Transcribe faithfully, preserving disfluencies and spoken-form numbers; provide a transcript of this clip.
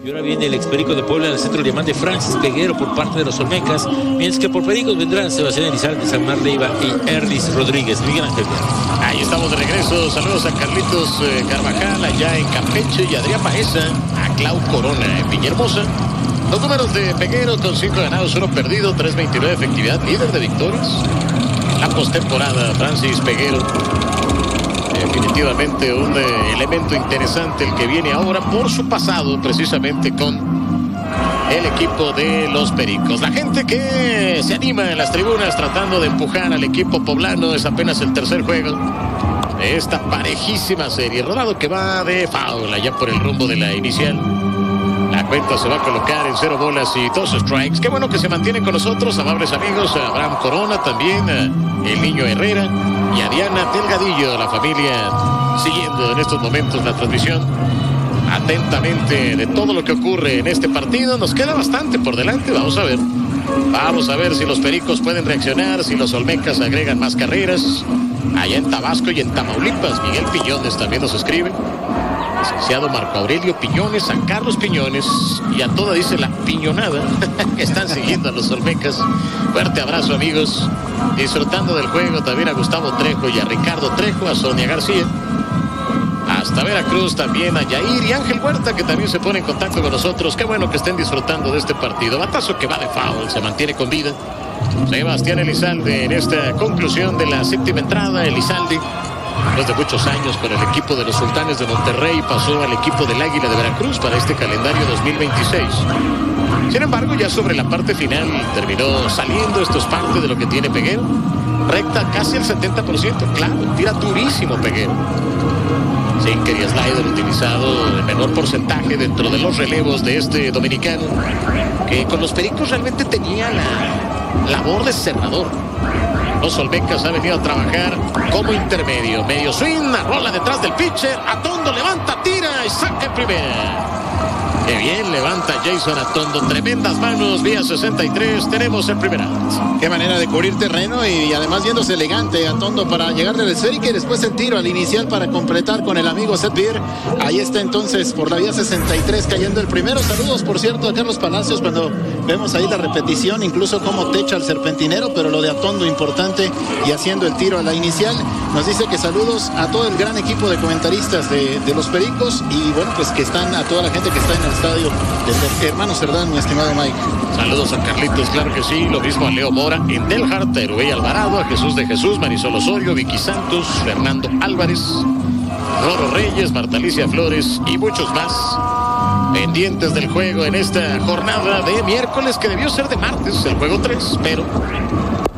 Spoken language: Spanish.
Y ahora viene el experico de Puebla en el centro alemán de Francis Peguero por parte de los Olmecas, mientras que por Pericos vendrán Sebastián Elizalde, Samar Leiva y Erdis Rodríguez. Miguel Ángel. Ahí estamos de regreso. Saludos a Carlitos eh, Carvajal allá en Campeche y Adrián Baeza, a Clau Corona en Villahermosa. Los números de Peguero con cinco ganados, uno perdido, tres veintinueve efectividad, líder de victorias. La postemporada, Francis Peguero. Definitivamente un eh, elemento interesante el que viene ahora por su pasado precisamente con el equipo de los Pericos. La gente que se anima en las tribunas tratando de empujar al equipo poblano. Es apenas el tercer juego de esta parejísima serie. Rodado que va de foul allá por el rumbo de la inicial. La cuenta se va a colocar en cero bolas y dos strikes. Qué bueno que se mantienen con nosotros, amables amigos. A Abraham Corona también, a el Niño Herrera y a Diana Delgadillo, la familia siguiendo en estos momentos la transmisión atentamente de todo lo que ocurre en este partido. Nos queda bastante por delante, vamos a ver. Vamos a ver si los Pericos pueden reaccionar, si los Olmecas agregan más carreras. Allá en Tabasco y en Tamaulipas, Miguel Piñones también nos escribe. Licenciado Marco Aurelio Piñones, San Carlos Piñones, y a toda dice la piñonada. Están siguiendo a los Olmecas. Fuerte abrazo, amigos. Disfrutando del juego también a Gustavo Trejo y a Ricardo Trejo, a Sonia García. Hasta Veracruz también a Yair y Ángel Huerta, que también se pone en contacto con nosotros. Qué bueno que estén disfrutando de este partido. Batazo que va de foul, se mantiene con vida. Sebastián Elizalde en esta conclusión de la séptima entrada. Elizalde, después de muchos años con el equipo de los Sultanes de Monterrey, pasó al equipo del Águila de Veracruz para este calendario dos mil veintiséis. Sin embargo, ya sobre la parte final terminó saliendo. Esto es parte de lo que tiene Peguero. Recta casi el setenta por ciento, claro, tira durísimo Peguero. Sinker y slider utilizado el menor porcentaje dentro de los relevos de este dominicano, que con los Pericos realmente tenía la labor de cerrador. Los Olmecas han venido a trabajar como intermedio. Medio swing, rola detrás del pitcher. Atondo levanta, tira y saca en primera. Qué bien levanta Jason Atondo. Tremendas manos, vía sesenta y tres. Tenemos el primer out. Qué manera de cubrir terreno y además viéndose elegante Atondo para llegar del esférico y después el tiro al inicial para completar con el amigo Seth Beer. Ahí está entonces por la vía sesenta y tres cayendo el primero. Saludos, por cierto, a Carlos Palacios cuando vemos ahí la repetición, incluso como techa al serpentinero, pero lo de Atondo importante y haciendo el tiro a la inicial. Nos dice que saludos a todo el gran equipo de comentaristas de, de los Pericos y bueno, pues que están a toda la gente que está en el estadio de Hermano Cerdán, mi estimado Mike. Saludos a Carlitos, claro que sí. Lo mismo a Leo Mora en Delhart, a Eruey Alvarado, a Jesús de Jesús, Marisol Osorio, Vicky Santos, Fernando Álvarez, Roro Reyes, Marta Alicia Flores y muchos más pendientes del juego en esta jornada de miércoles, que debió ser de martes, el juego tres, pero